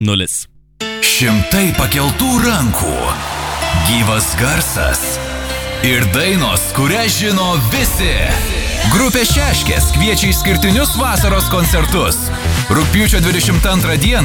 0. Šimtai pakeltų rankų, gyvas garsas ir dainos, kurią žino visi. Grupė Šeškės kviečia išskirtinius vasaros koncertus. Rugpjūčio 22 dieną